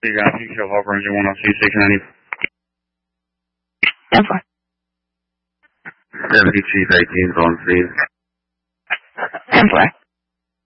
You got you show Harper Engine 102 690. 10-4. Deputy Chief 18's on scene. 10-4.